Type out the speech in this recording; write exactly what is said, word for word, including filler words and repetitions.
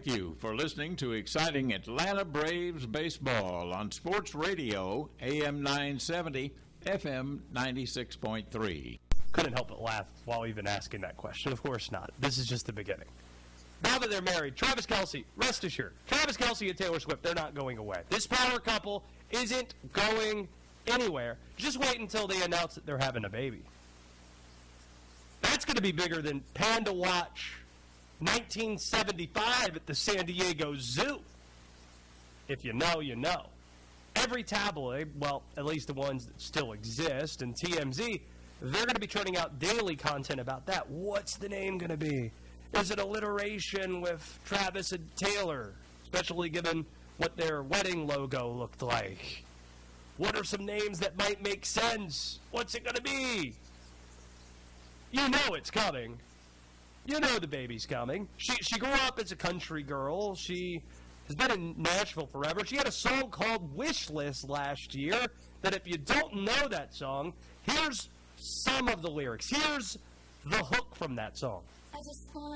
thank you for listening to exciting Atlanta Braves baseball on Sports Radio, A M nine seventy, F M ninety-six point three. Couldn't help but laugh while even asking that question. Of course not. This is just the beginning. Now that they're married, Travis Kelce, rest assured, Travis Kelce and Taylor Swift, they're not going away. This power couple isn't going anywhere. Just wait until they announce that they're having a baby. That's going to be bigger than Panda Watch nineteen seventy-five at the San Diego Zoo. If you know, you know. Every tabloid, well, at least the ones that still exist, and T M Z, they're going to be churning out daily content about that. What's the name going to be? Is it alliteration with Travis and Taylor, especially given what their wedding logo looked like? What are some names that might make sense? What's it going to be? You know it's coming. You know the baby's coming. She she grew up as a country girl. She has been in Nashville forever. She had a song called Wish List last year that if you don't know that song, here's some of the lyrics. Here's the hook from that song. I just want